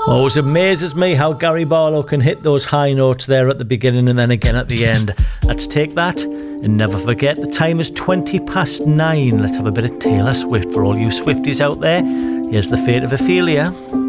Always amazes me how Gary Barlow can hit those high notes there at the beginning and then again at the end. Let's take that and never forget the time is 9:20. Let's have a bit of Taylor Swift for all you Swifties out there. Here's The Fate of Ophelia.